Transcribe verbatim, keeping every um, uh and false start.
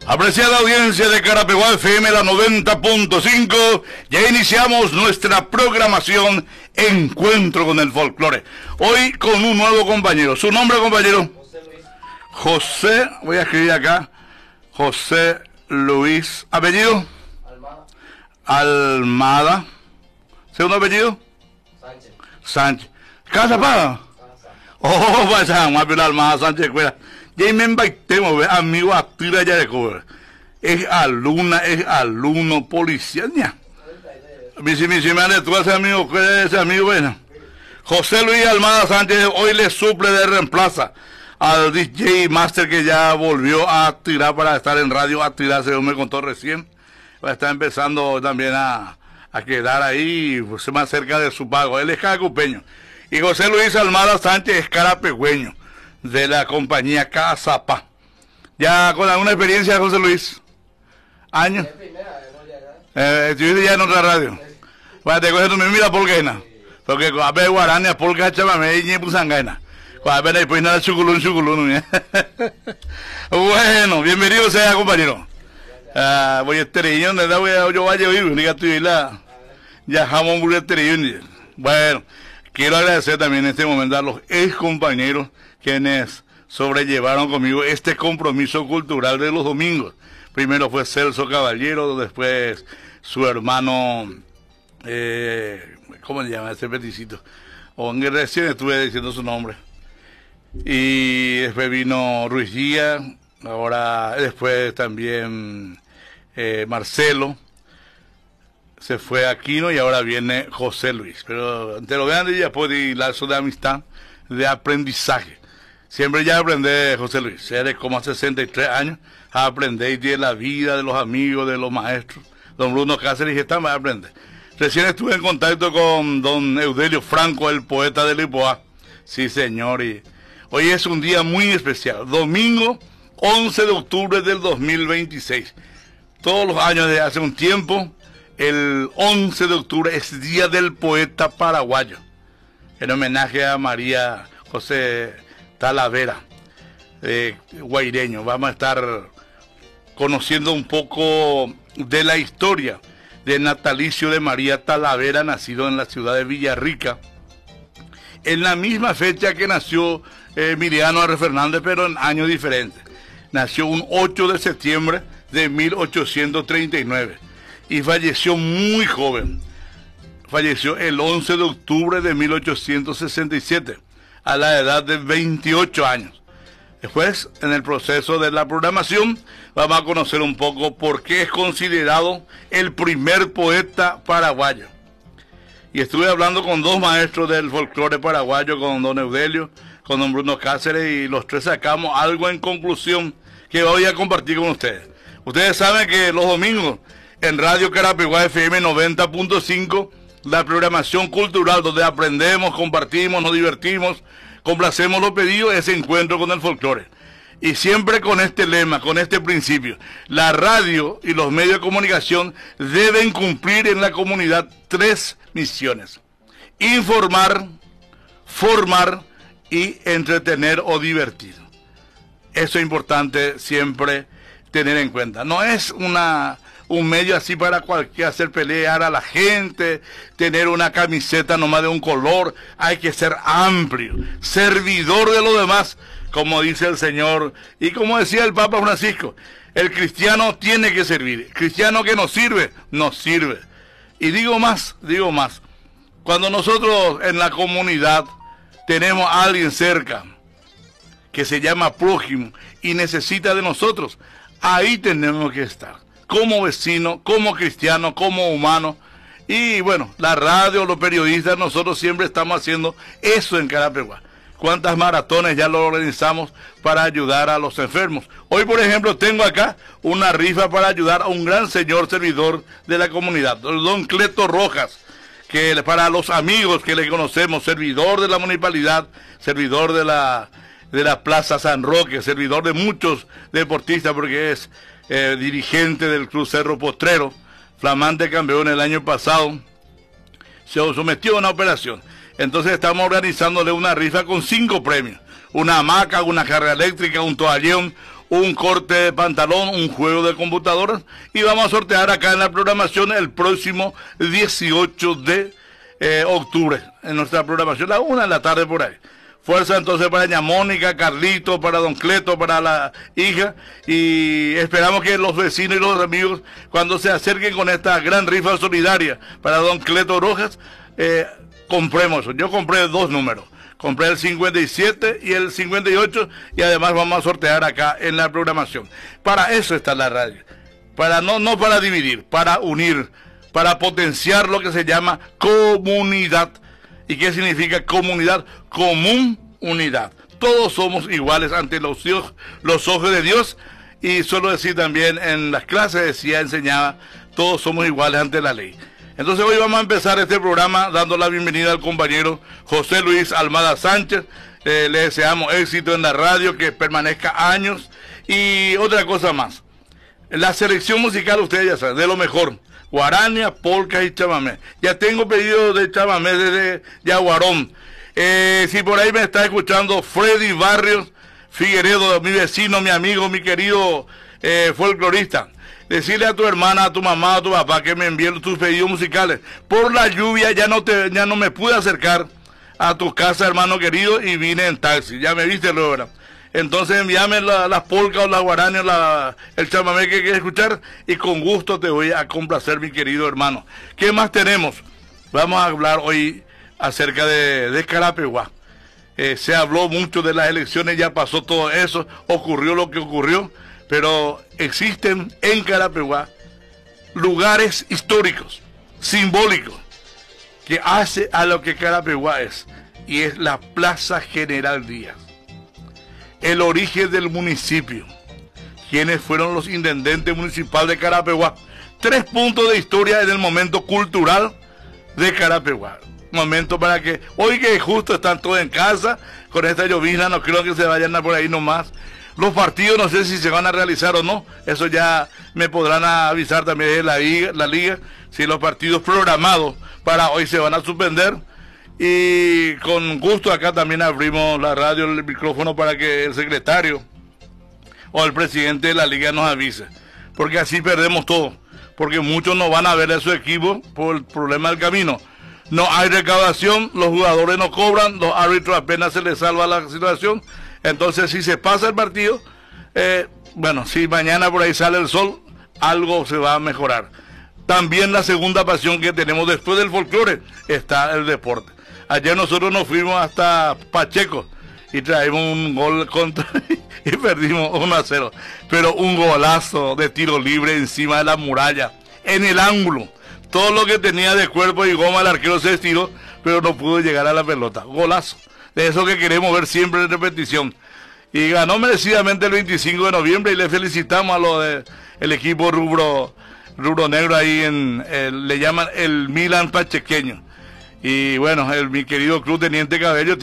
Apreciada audiencia de Carapeguá F M, la noventa punto cinco, ya iniciamos nuestra programación Encuentro con el Folclore. Hoy con un nuevo compañero. ¿Su nombre, compañero? José Luis. José, voy a escribir acá, José Luis. ¿Apellido? Almada. Almada. ¿Segundo apellido? Sánchez. Sánchez. ¿Casa paga? Oh, pues a Manuel Almada Sánchez Cuera. Ya me embaitemos, amigo, a tira ya de cobre. Es alumna, es alumno, policía, ya. Mi si mi si me han tú ese amigo, que ese amigo, bueno. José Luis Almada Sánchez hoy le suple de reemplaza al D J Master que ya volvió a tirar para estar en radio, a tirar, según me contó recién. Va a estar empezando también a, a quedar ahí, pues, más cerca de su pago. Él es caracupeño. Y José Luis Almada Sánchez es carapegüeño, de la compañía Casapa. Ya con alguna experiencia, José Luis. ¿Años? Eh, estuviste ya en otra radio. Bueno, te coges tú me mira polquena. Porque con ape guarania, polca chamame, y ni pusangaina. Con ape después nada chuculún, chuculún. Bueno, bienvenido sea, compañero. Ah, voy a esterillón, de verdad voy a yo vaya a oír, diga tú y la. Ya jamón burro esterillón. Bueno, quiero agradecer también en este momento a los ex compañeros quienes sobrellevaron conmigo este compromiso cultural de los domingos. Primero fue Celso Caballero, después su hermano, eh, ¿cómo le llama ese peticito? O en recién estuve diciendo su nombre. Y después vino Ruiz Díaz, ahora después también eh, Marcelo, se fue Aquino y ahora viene José Luis. Pero te lo vean y ya puede ir lazo de amistad, de aprendizaje. Siempre ya aprendí, José Luis, eres como a sesenta y tres años, a aprender de la vida, de los amigos, de los maestros. Don Bruno Cáceres, y está más a aprender. Recién estuve en contacto con don Eudelio Franco, el poeta de Lipoá. Sí, señor, y hoy es un día muy especial. Domingo once de octubre del dos mil veintiséis. Todos los años de hace un tiempo, el once de octubre es Día del Poeta Paraguayo. En homenaje a María José Talavera, eh, guaireño. Vamos a estar conociendo un poco de la historia del natalicio de María Talavera, nacido en la ciudad de Villarrica, en la misma fecha que nació eh, Miriano R. Fernández, pero en años diferentes. Nació un ocho de septiembre de mil ochocientos treinta y nueve y falleció muy joven. Falleció el once de octubre de mil ochocientos sesenta y siete. A la edad de veintiocho años. Después, en el proceso de la programación, vamos a conocer un poco por qué es considerado el primer poeta paraguayo. Y estuve hablando con dos maestros del folclore paraguayo, con don Eudelio, con don Bruno Cáceres, y los tres sacamos algo en conclusión que voy a compartir con ustedes. Ustedes saben que los domingos, en Radio Carapeguá F M noventa punto cinco, la programación cultural donde aprendemos, compartimos, nos divertimos, complacemos los pedidos, ese encuentro con el folclore. Y siempre con este lema, con este principio. La radio y los medios de comunicación deben cumplir en la comunidad tres misiones: informar, formar y entretener o divertir. Eso es importante siempre tener en cuenta. No es una... un medio así para cualquier hacer pelear a la gente, tener una camiseta nomás de un color. Hay que ser amplio, servidor de los demás, como dice el Señor, y como decía el Papa Francisco, el cristiano tiene que servir. El cristiano que nos sirve, nos sirve. Y digo más, digo más, cuando nosotros en la comunidad tenemos a alguien cerca que se llama prójimo y necesita de nosotros, ahí tenemos que estar. Como vecino, como cristiano, como humano. Y bueno, la radio, los periodistas, nosotros siempre estamos haciendo eso en Carapeguá. ¿Cuántas maratones ya lo organizamos para ayudar a los enfermos? Hoy, por ejemplo, tengo acá una rifa para ayudar a un gran señor servidor de la comunidad, don Cleto Rojas, que para los amigos que le conocemos, servidor de la municipalidad, servidor de la, de la Plaza San Roque, servidor de muchos deportistas, porque es Eh, dirigente del Club Cerro Postrero, flamante campeón el año pasado, se sometió a una operación. Entonces estamos organizándole una rifa con cinco premios: una hamaca, una carga eléctrica, un toallón, un corte de pantalón, un juego de computadoras, y vamos a sortear acá en la programación el próximo dieciocho de eh, octubre, en nuestra programación, a la una de la tarde por ahí. Fuerza entonces para doña Mónica, Carlito, para don Cleto, para la hija, y esperamos que los vecinos y los amigos, cuando se acerquen con esta gran rifa solidaria para don Cleto Rojas, eh, compremos. Yo compré dos números, compré el cincuenta y siete y el cincuenta y ocho, y además vamos a sortear acá en la programación. Para eso está la radio, para no, no para dividir, para unir, para potenciar lo que se llama comunidad. ¿Y qué significa comunidad? Común unidad. Todos somos iguales ante los, Dios, los ojos de Dios. Y solo decir también en las clases decía, enseñaba, todos somos iguales ante la ley. Entonces hoy vamos a empezar este programa dando la bienvenida al compañero José Luis Almada Sánchez. Eh, le deseamos éxito en la radio, que permanezca años. Y otra cosa más, la selección musical, ustedes ya saben, de lo mejor. Guarania, polca y chamamé. Ya tengo pedido de chamamé desde Yaguarón. Eh, si por ahí me está escuchando Freddy Barrios Figueredo, mi vecino, mi amigo, mi querido eh, folclorista, decirle a tu hermana, a tu mamá, a tu papá que me envíen tus pedidos musicales. Por la lluvia ya no te, ya no me pude acercar a tu casa, hermano querido, y vine en taxi. Ya me viste luego, ¿verdad? Entonces envíame la, las polcas o las guarañas, la, el chamamé que quieres escuchar, y con gusto te voy a complacer, mi querido hermano. ¿Qué más tenemos? Vamos a hablar hoy acerca de, de Carapeguá. Eh, se habló mucho de las elecciones, ya pasó todo eso, ocurrió lo que ocurrió, pero existen en Carapeguá lugares históricos, simbólicos, que hace a lo que Carapeguá es, y es la Plaza General Díaz. El origen del municipio, quienes fueron los intendentes municipales de Carapeguá. Tres puntos de historia en el momento cultural de Carapeguá. Momento para que, hoy que justo están todos en casa, con esta llovizna, no creo que se vayan a por ahí nomás. Los partidos no sé si se van a realizar o no, eso ya me podrán avisar también de la liga, la liga, si los partidos programados para hoy se van a suspender. Y con gusto acá también abrimos la radio, el micrófono, para que el secretario o el presidente de la liga nos avise, porque así perdemos todo, porque muchos no van a ver a su equipo por el problema del camino. No hay recaudación, los jugadores no cobran, los árbitros apenas se les salva la situación. Entonces si se pasa el partido, eh, bueno, si mañana por ahí sale el sol, algo se va a mejorar. También la segunda pasión que tenemos después del folclore está el deporte. Ayer nosotros nos fuimos hasta Pacheco y traímos un gol contra y perdimos uno a cero. Pero un golazo de tiro libre encima de la muralla, en el ángulo. Todo lo que tenía de cuerpo y goma el arquero se estiró, pero no pudo llegar a la pelota. Golazo. De eso que queremos ver siempre en repetición. Y ganó merecidamente el veinticinco de noviembre, y le felicitamos a lo de el equipo rubro, rubro negro ahí en, el, le llaman el Milan Pachequeño. Y bueno, el, mi querido Club Teniente Cabello